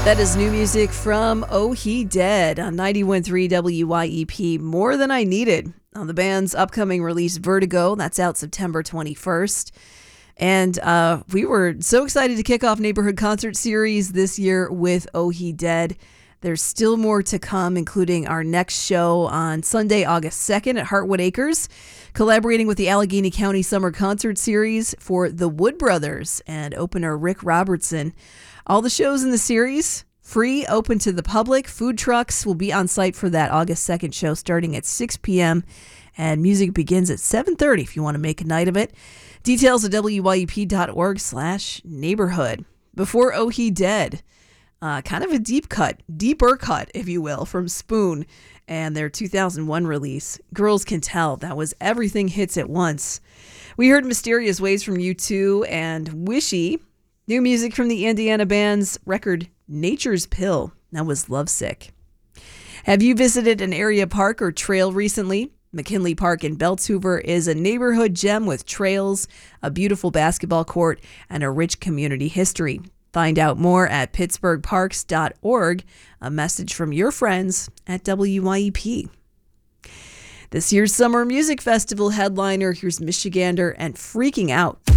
That is new music from Oh He Dead on 91.3 WYEP, More Than I Needed, on the band's upcoming release Vertigo. That's out September 21st. And we were so excited to kick off Neighborhood Concert Series this year with Oh He Dead. There's still more to come, including our next show on Sunday, August 2nd at Heartwood Acres, collaborating with the Allegheny County Summer Concert Series for the Wood Brothers and opener Rick Robertson. All the shows in the series, free, open to the public. Food trucks will be on site for that August 2nd show starting at 6 p.m. And music begins at 7:30 if you want to make a night of it. Details at wyep.org/neighborhood. Before Oh He Dead, kind of a deeper cut, if you will, from Spoon and their 2001 release, Girls Can Tell. That was Everything Hits at Once. We heard Mysterious Ways from U2 and Wishy. New music from the Indiana band's record Nature's Pill. That was Lovesick. Have you visited an area park or trail recently? McKinley Park in Beltshoover is a neighborhood gem with trails, a beautiful basketball court, and a rich community history. Find out more at pittsburghparks.org. A message from your friends at WYEP. This year's Summer Music Festival headliner, here's Michigander and Freaking Out.